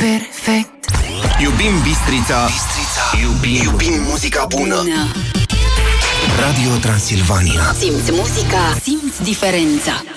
perfect. Iubim Bistrița. Iubim muzica bună. Radio Transilvania. Simți muzica, simți diferența.